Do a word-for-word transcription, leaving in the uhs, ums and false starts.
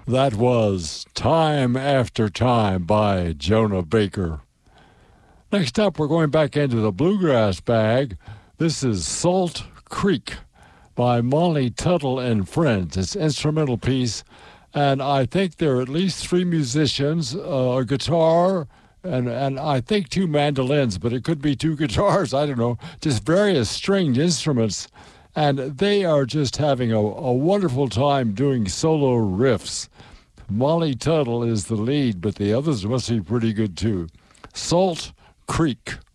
That was Time After Time by Jonah Baker. Next up, we're going back into the bluegrass bag. This is Salt Creek by Molly Tuttle and Friends. It's an instrumental piece, and I think there are at least three musicians, uh, a guitar, and, and I think two mandolins, but it could be two guitars, I don't know, just various stringed instruments. And they are just having a, a wonderful time doing solo riffs. Molly Tuttle is the lead, but the others must be pretty good too. Salt Creek.